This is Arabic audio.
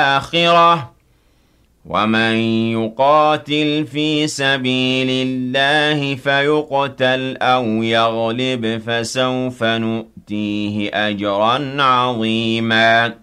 الآخرة ومن يقاتل في سبيل الله فيقتل أو يغلب فسوف نؤتيه أجرا عظيما